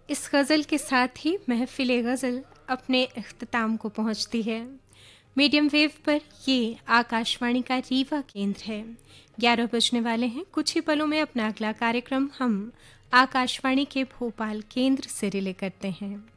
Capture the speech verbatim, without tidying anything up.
इस गज़ल के साथ ही महफ़िल गज़ल अपने इख्तिताम को पहुंचती है। मीडियम वेव पर ये आकाशवाणी का रीवा केंद्र है। ग्यारह बजने वाले हैं। कुछ ही पलों में अपना अगला कार्यक्रम हम आकाशवाणी के भोपाल केंद्र से रिले करते हैं।